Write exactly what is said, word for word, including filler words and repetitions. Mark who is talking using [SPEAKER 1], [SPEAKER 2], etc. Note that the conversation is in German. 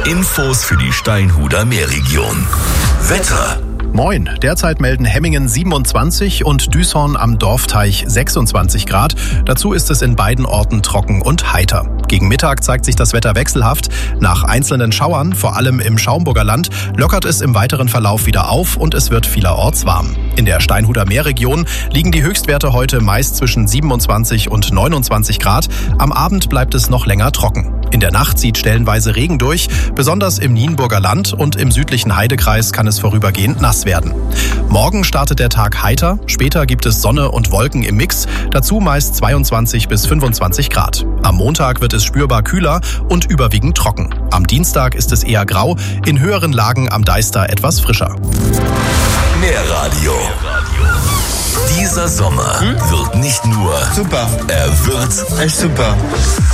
[SPEAKER 1] Infos für die Steinhuder Meerregion. Wetter.
[SPEAKER 2] Moin, derzeit melden Hemmingen siebenundzwanzig und Düßhorn am Dorfteich sechsundzwanzig Grad. Dazu ist es in beiden Orten trocken und heiter. Gegen Mittag zeigt sich das Wetter wechselhaft. Nach einzelnen Schauern, vor allem im Schaumburger Land, lockert es im weiteren Verlauf wieder auf und es wird vielerorts warm. In der Steinhuder Meerregion liegen die Höchstwerte heute meist zwischen siebenundzwanzig und neunundzwanzig Grad. Am Abend bleibt es noch länger trocken. In der Nacht zieht stellenweise Regen durch, besonders im Nienburger Land und im südlichen Heidekreis kann es vorübergehend nass werden. Morgen startet der Tag heiter, später gibt es Sonne und Wolken im Mix, dazu meist zweiundzwanzig bis fünfundzwanzig Grad. Am Montag wird es spürbar kühler und überwiegend trocken. Am Dienstag ist es eher grau, in höheren Lagen am Deister etwas frischer.
[SPEAKER 1] Meerradio. Dieser Sommer hm? wird nicht nur
[SPEAKER 3] super,
[SPEAKER 1] er wird
[SPEAKER 3] echt super.